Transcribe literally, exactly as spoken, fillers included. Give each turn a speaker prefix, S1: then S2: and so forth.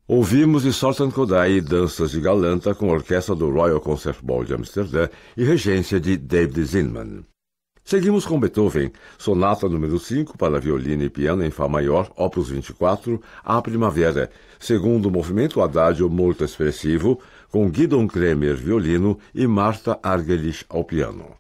S1: Ouvimos de Sultan Kodály Danças de Galanta com a orquestra do Royal Concert Hall de Amsterdã e regência de David Zinman. Seguimos com Beethoven, Sonata número cinco para violino e piano em Fá maior, opus vinte e quatro, A Primavera, segundo movimento Adagio molto expressivo, com Gidon Kremer violino e Martha Argerich ao piano.